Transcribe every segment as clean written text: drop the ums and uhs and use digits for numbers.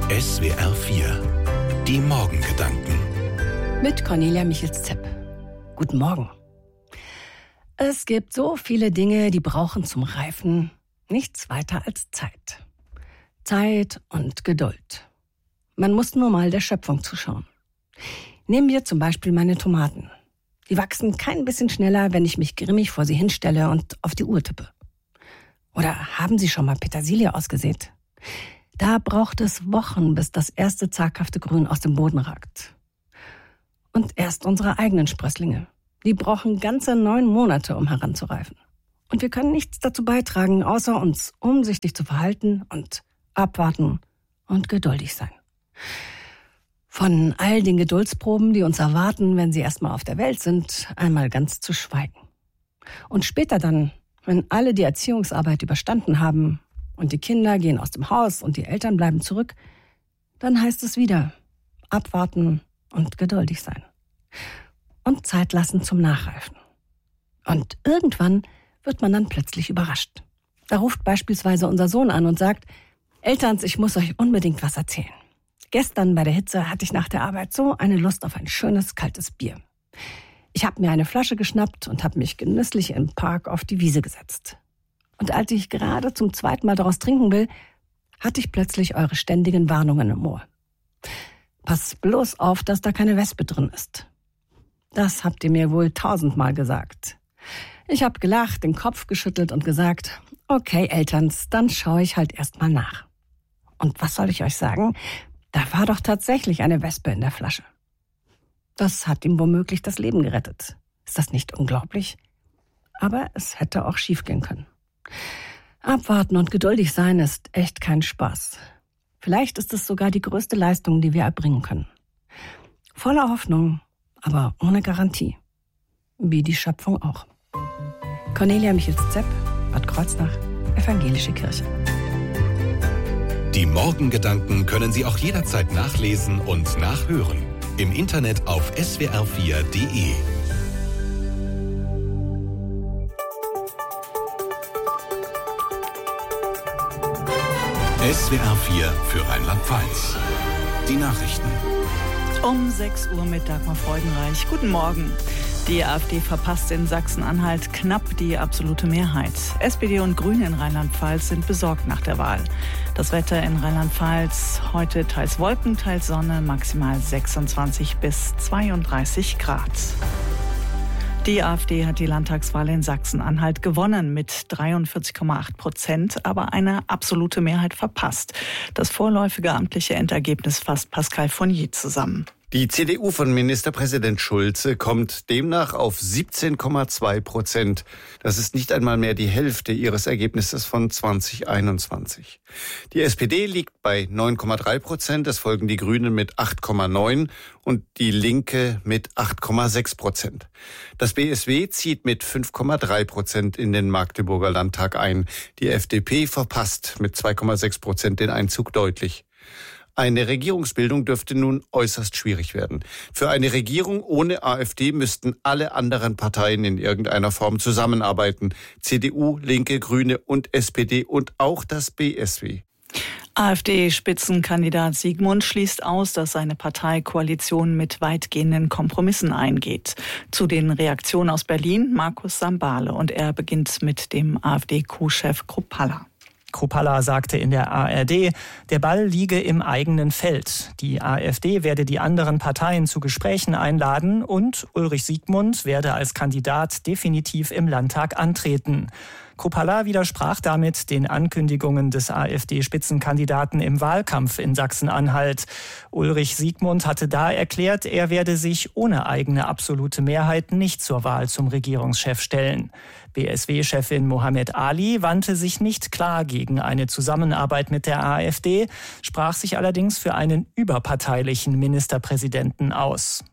SWR 4 Die Morgengedanken mit Cornelia Michels-Zepp. Guten Morgen. Es gibt so viele Dinge, die brauchen zum Reifen nichts weiter als Zeit. Zeit und Geduld. Man muss nur mal der Schöpfung zuschauen. Nehmen wir zum Beispiel meine Tomaten. Die wachsen kein bisschen schneller, wenn ich mich grimmig vor sie hinstelle und auf die Uhr tippe. Oder haben Sie schon mal Petersilie ausgesät? Da braucht es Wochen, bis das erste zaghafte Grün aus dem Boden ragt. Und erst unsere eigenen Sprösslinge. Die brauchen ganze 9 Monate, um heranzureifen. Und wir können nichts dazu beitragen, außer uns umsichtig zu verhalten und abwarten und geduldig sein. Von all den Geduldsproben, die uns erwarten, wenn sie erstmal auf der Welt sind, einmal ganz zu schweigen. Und später dann, wenn alle die Erziehungsarbeit überstanden haben und die Kinder gehen aus dem Haus und die Eltern bleiben zurück, dann heißt es wieder abwarten und geduldig sein. Und Zeit lassen zum Nachreifen. Und irgendwann wird man dann plötzlich überrascht. Da ruft beispielsweise unser Sohn an und sagt: Elterns, ich muss euch unbedingt was erzählen. Gestern bei der Hitze hatte ich nach der Arbeit so eine Lust auf ein schönes, kaltes Bier. Ich habe mir eine Flasche geschnappt und habe mich genüsslich im Park auf die Wiese gesetzt. Und als ich gerade zum 2. Mal daraus trinken will, hatte ich plötzlich eure ständigen Warnungen im Ohr. Pass bloß auf, dass da keine Wespe drin ist. Das habt ihr mir wohl 1000-mal gesagt. Ich habe gelacht, den Kopf geschüttelt und gesagt: Okay, Elterns, dann schaue ich halt erst mal nach. Und was soll ich euch sagen? Da war doch tatsächlich eine Wespe in der Flasche. Das hat ihm womöglich das Leben gerettet. Ist das nicht unglaublich? Aber es hätte auch schiefgehen können. Abwarten und geduldig sein ist echt kein Spaß. Vielleicht ist es sogar die größte Leistung, die wir erbringen können. Voller Hoffnung, aber ohne Garantie. Wie die Schöpfung auch. Cornelia Michels-Zepp, Bad Kreuznach, Evangelische Kirche. Die Morgengedanken können Sie auch jederzeit nachlesen und nachhören. Im Internet auf swr4.de. SWR 4 für Rheinland-Pfalz. Die Nachrichten. Um 6 Uhr mit Dagmar Freudenreich. Guten Morgen. Die AfD verpasst in Sachsen-Anhalt knapp die absolute Mehrheit. SPD und Grüne in Rheinland-Pfalz sind besorgt nach der Wahl. Das Wetter in Rheinland-Pfalz heute teils Wolken, teils Sonne, maximal 26 bis 32 Grad. Die AfD hat die Landtagswahl in Sachsen-Anhalt gewonnen mit 43,8%, aber eine absolute Mehrheit verpasst. Das vorläufige amtliche Endergebnis fasst Pascal Fournier zusammen. Die CDU von Ministerpräsident Schulze kommt demnach auf 17,2%. Das ist nicht einmal mehr die Hälfte ihres Ergebnisses von 2021. Die SPD liegt bei 9,3%, es folgen die Grünen mit 8,9% und die Linke mit 8,6%. Das BSW zieht mit 5,3% in den Magdeburger Landtag ein. Die FDP verpasst mit 2,6% den Einzug deutlich. Eine Regierungsbildung dürfte nun äußerst schwierig werden. Für eine Regierung ohne AfD müssten alle anderen Parteien in irgendeiner Form zusammenarbeiten. CDU, Linke, Grüne und SPD und auch das BSW. AfD-Spitzenkandidat Siegmund schließt aus, dass seine Partei Koalitionen mit weitgehenden Kompromissen eingeht. Zu den Reaktionen aus Berlin Markus Sambale, und er beginnt mit dem AfD-Co-Chef Kruppalla. Kruppalla sagte in der ARD, der Ball liege im eigenen Feld. Die AfD werde die anderen Parteien zu Gesprächen einladen und Ulrich Siegmund werde als Kandidat definitiv im Landtag antreten. Kruppalla widersprach damit den Ankündigungen des AfD-Spitzenkandidaten im Wahlkampf in Sachsen-Anhalt. Ulrich Siegmund hatte da erklärt, er werde sich ohne eigene absolute Mehrheit nicht zur Wahl zum Regierungschef stellen. BSW-Chefin Mohammed Ali wandte sich nicht klar gegen eine Zusammenarbeit mit der AfD, sprach sich allerdings für einen überparteilichen Ministerpräsidenten aus.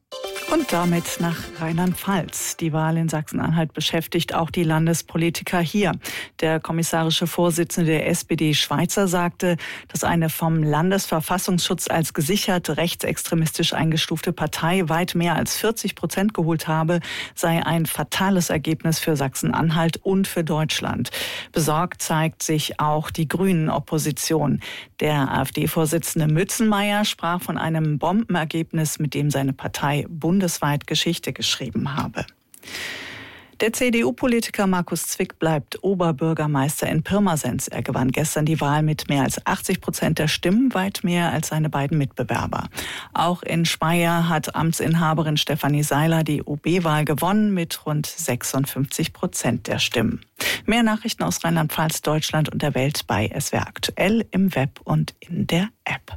Und damit nach Rheinland-Pfalz. Die Wahl in Sachsen-Anhalt beschäftigt auch die Landespolitiker hier. Der kommissarische Vorsitzende der SPD Schweizer sagte, dass eine vom Landesverfassungsschutz als gesichert rechtsextremistisch eingestufte Partei weit mehr als 40% geholt habe, sei ein fatales Ergebnis für Sachsen-Anhalt und für Deutschland. Besorgt zeigt sich auch die Grünen-Opposition. Der AfD-Vorsitzende Mützenmeier sprach von einem Bombenergebnis, mit dem seine Partei bundesweit Geschichte geschrieben habe. Der CDU-Politiker Markus Zwick bleibt Oberbürgermeister in Pirmasens. Er gewann gestern die Wahl mit mehr als 80% der Stimmen, weit mehr als seine beiden Mitbewerber. Auch in Speyer hat Amtsinhaberin Stefanie Seiler die OB-Wahl gewonnen mit rund 56% der Stimmen. Mehr Nachrichten aus Rheinland-Pfalz, Deutschland und der Welt bei SWR Aktuell im Web und in der App.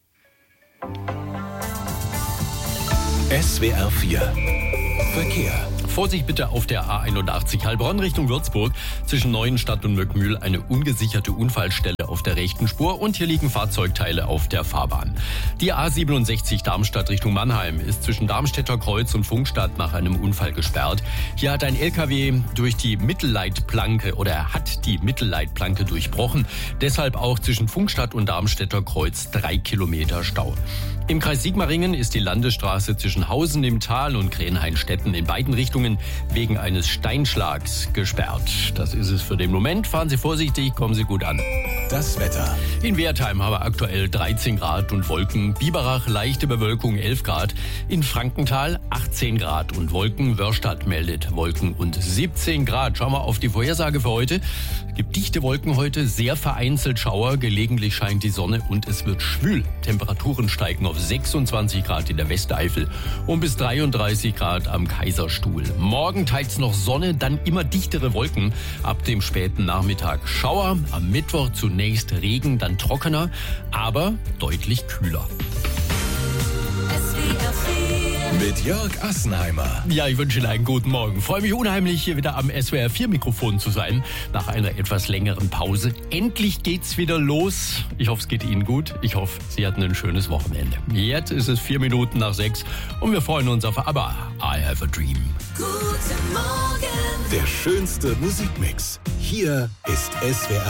SWR 4 Verkehr. Vorsicht bitte auf der A81 Heilbronn Richtung Würzburg. Zwischen Neuenstadt und Möckmühl eine ungesicherte Unfallstelle auf der rechten Spur und hier liegen Fahrzeugteile auf der Fahrbahn. Die A67 Darmstadt Richtung Mannheim ist zwischen Darmstädter Kreuz und Funkstadt nach einem Unfall gesperrt. Hier hat ein LKW durch die Mittelleitplanke oder hat die Mittelleitplanke durchbrochen. Deshalb auch zwischen Funkstadt und Darmstädter Kreuz 3 Kilometer Stau. Im Kreis Sigmaringen ist die Landesstraße zwischen Hausen im Tal und Krenhainstetten in beiden Richtungen wegen eines Steinschlags gesperrt. Das ist es für den Moment. Fahren Sie vorsichtig, kommen Sie gut an. Das Wetter. In Wertheim haben wir aktuell 13 Grad und Wolken. Biberach leichte Bewölkung 11 Grad. In Frankenthal 18 Grad und Wolken. Wörstadt meldet Wolken und 17 Grad. Schauen wir auf die Vorhersage für heute. Es gibt dichte Wolken heute, sehr vereinzelt Schauer. Gelegentlich scheint die Sonne und es wird schwül. Temperaturen steigen auf 26 Grad in der Westeifel und bis 33 Grad am Kaiserstuhl. Morgen teils noch Sonne, dann immer dichtere Wolken. Ab dem späten Nachmittag Schauer. Am Mittwoch zunächst Regen, dann trockener, aber deutlich kühler. Mit Jörg Assenheimer. Ja, ich wünsche Ihnen einen guten Morgen. Freue mich unheimlich, hier wieder am SWR 4 Mikrofon zu sein, nach einer etwas längeren Pause. Endlich geht's wieder los. Ich hoffe, es geht Ihnen gut. Ich hoffe, Sie hatten ein schönes Wochenende. Jetzt ist es 4 Minuten nach 6 und wir freuen uns auf ABBA. I Have a Dream. Guten Morgen. Der schönste Musikmix. Hier ist SWR